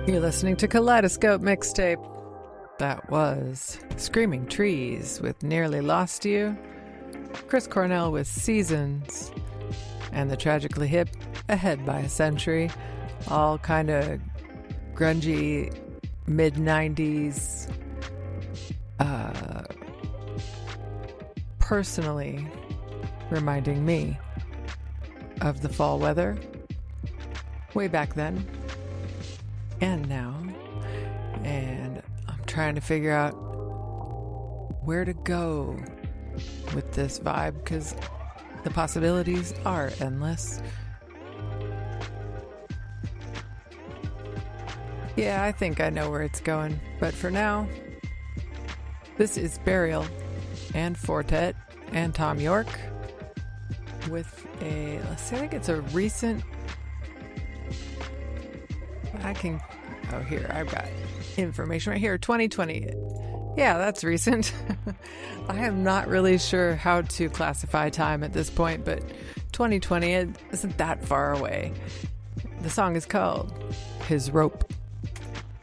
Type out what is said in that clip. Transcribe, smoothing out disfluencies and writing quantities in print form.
You're listening to Kaleidoscope Mixtape. That was Screaming Trees with Nearly Lost You, Chris Cornell with Seasons, and the Tragically Hip Ahead by a Century. All kind of grungy mid-90s, personally reminding me of the fall weather way back then and now. And I'm trying to figure out where to go with this vibe because the possibilities are endless. Yeah, I think I know where it's going. But for now, this is Burial and Fortet and Tom York with a, let's say, I think it's a recent, here, I've got information right here, 2020. Yeah, that's recent. I am not really sure how to classify time at this point, but 2020 isn't that far away. The song is called His Rope.